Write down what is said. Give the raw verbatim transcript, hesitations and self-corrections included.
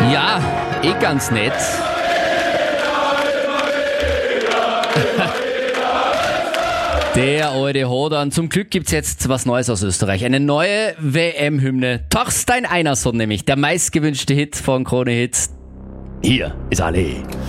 Ja, eh ganz nett. Der alte Hodern. Zum Glück gibt's jetzt was Neues aus Österreich. Eine neue W M-Hymne. Torstein Einarsson nämlich. Der meistgewünschte Hit von Krone Hits. Hier ist alle.